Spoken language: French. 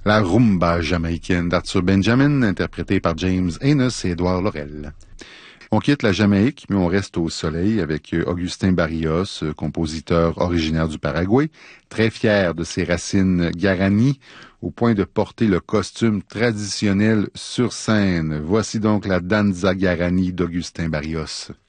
La rumba jamaïcaine d'Arthur Benjamin, interprétée par James Enos et Édouard Laurel. On quitte la Jamaïque, mais on reste au soleil avec Augustin Barrios, compositeur originaire du Paraguay, très fier de ses racines guarani, au point de porter le costume traditionnel sur scène. Voici donc la danza guarani d'Augustin Barrios.